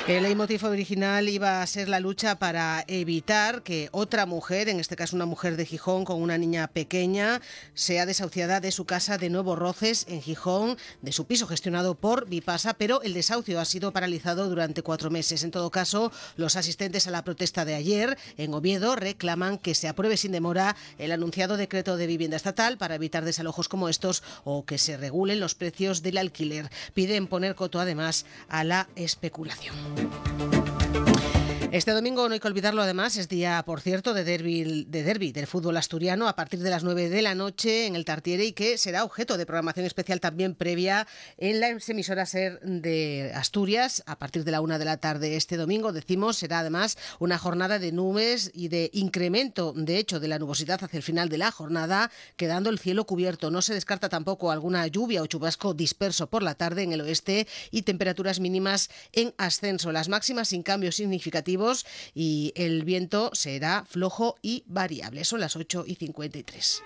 El leitmotiv original iba a ser la lucha para evitar que otra mujer, en este caso una mujer de Gijón con una niña pequeña, sea desahuciada de su casa de Nuevos Roces en Gijón, de su piso gestionado por Vipasa, pero el desahucio ha sido paralizado durante 4 meses. En todo caso, los asistentes a la protesta de ayer en Oviedo reclaman que se apruebe sin demora el anunciado decreto de vivienda estatal para evitar desalojos como estos o que se regulen los precios del alquiler. Piden poner coto además a la especulación. Este domingo, no hay que olvidarlo además, es día, por cierto, de derbi del fútbol asturiano a partir de las 9 de la noche en el Tartiere, y que será objeto de programación especial también previa en la emisora SER de Asturias a partir de la 1 de la tarde. Este domingo, decimos, será además una jornada de nubes y de incremento, de hecho, de la nubosidad hacia el final de la jornada, quedando el cielo cubierto. No se descarta tampoco alguna lluvia o chubasco disperso por la tarde en el oeste y temperaturas mínimas en ascenso. Las máximas sin cambios significativos y el viento será flojo y variable. Son las 8:53.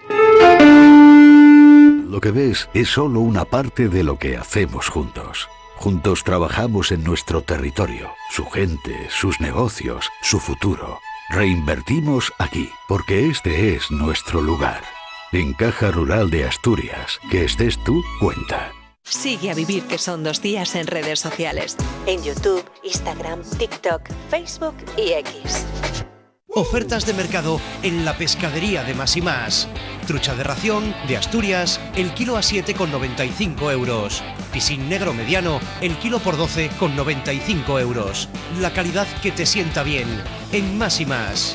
Lo que ves es solo una parte de lo que hacemos juntos. Juntos trabajamos en nuestro territorio, su gente, sus negocios, su futuro. Reinvertimos aquí, porque este es nuestro lugar. En Caja Rural de Asturias, que estés tú, cuenta. Sigue a Vivir, que son 2 días en redes sociales. En YouTube, Instagram, TikTok, Facebook y X. Ofertas de mercado en la pescadería de Más y Más. Trucha de ración de Asturias, el kilo a 7,95 euros. Piscín negro mediano, el kilo por 12,95 euros. La calidad que te sienta bien. En Más y Más.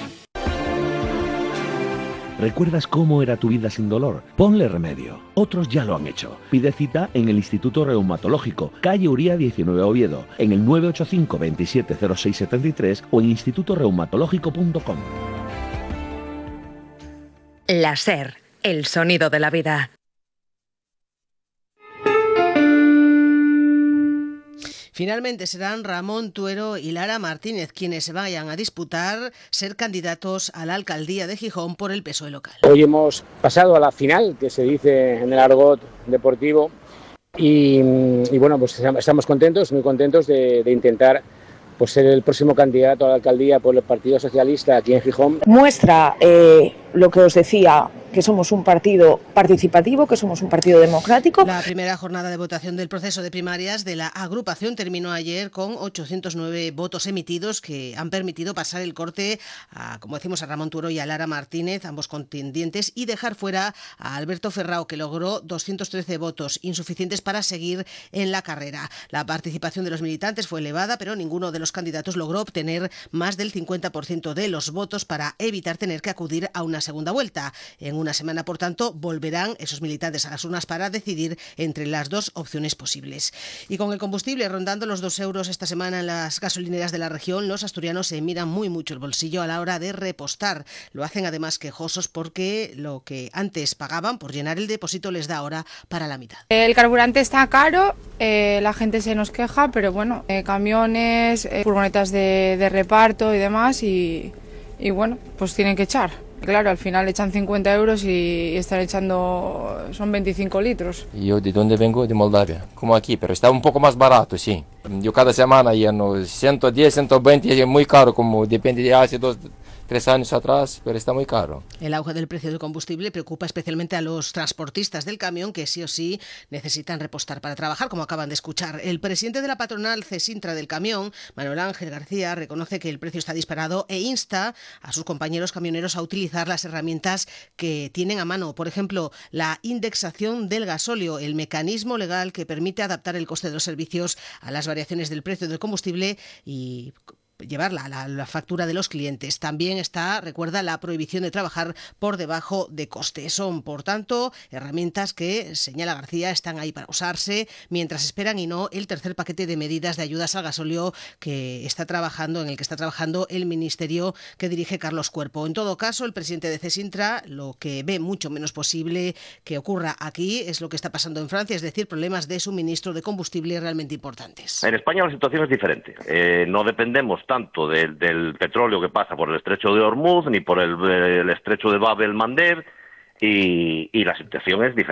¿Recuerdas cómo era tu vida sin dolor? Ponle remedio. Otros ya lo han hecho. Pide cita en el Instituto Reumatológico, calle Uría 19 Oviedo, en el 985 27 06 73 o en institutoreumatológico.com. La SER, el sonido de la vida. Finalmente serán Ramón Tuero y Lara Martínez quienes se vayan a disputar ser candidatos a la alcaldía de Gijón por el PSOE local. Hoy hemos pasado a la final, que se dice en el argot deportivo, y bueno, pues estamos contentos, muy contentos de intentar pues ser el próximo candidato a la alcaldía por el Partido Socialista aquí en Gijón. Muestra lo que os decía, que somos un partido participativo, que somos un partido democrático. La primera jornada de votación del proceso de primarias de la agrupación terminó ayer con 809 votos emitidos que han permitido pasar el corte a, como decimos, a Ramón Tuero y a Lara Martínez, ambos contendientes, y dejar fuera a Alberto Ferrao, que logró 213 votos, insuficientes para seguir en la carrera. La participación de los militantes fue elevada, pero ninguno de los candidatos logró obtener más del 50% de los votos para evitar tener que acudir a una segunda vuelta. En una semana, por tanto, volverán esos militantes a las urnas para decidir entre las dos opciones posibles. Y con el combustible rondando los 2 euros esta semana en las gasolineras de la región, los asturianos se miran muy mucho el bolsillo a la hora de repostar. Lo hacen además quejosos porque lo que antes pagaban por llenar el depósito les da ahora para la mitad. El carburante está caro, la gente se nos queja, pero bueno, camiones, furgonetas de reparto y demás, y bueno, pues tienen que echar. Claro, al final echan 50 euros y están echando, son 25 litros. Yo de dónde vengo, de Moldavia, como aquí, pero está un poco más barato, sí. Yo cada semana lleno 110, 120, es muy caro, como depende de hace 3 años atrás, pero está muy caro. El auge del precio del combustible preocupa especialmente a los transportistas del camión, que sí o sí necesitan repostar para trabajar, como acaban de escuchar. El presidente de la patronal Cesintra del camión, Manuel Ángel García, reconoce que el precio está disparado e insta a sus compañeros camioneros a utilizar las herramientas que tienen a mano. Por ejemplo, la indexación del gasóleo, el mecanismo legal que permite adaptar el coste de los servicios a las variaciones del precio del combustible y llevarla a la factura de los clientes. También está, recuerda, la prohibición de trabajar por debajo de coste. Son, por tanto, herramientas que, señala García, están ahí para usarse mientras esperan, y no el tercer paquete de medidas de ayudas al gasóleo en el que está trabajando el ministerio que dirige Carlos Cuerpo. En todo caso, el presidente de Cesintra lo que ve mucho menos posible que ocurra aquí es lo que está pasando en Francia, es decir, problemas de suministro de combustible realmente importantes. En España la situación es diferente. No dependemos tanto del petróleo que pasa por el estrecho de Hormuz ni por el estrecho de Bab el Mandeb, y la situación es diferente.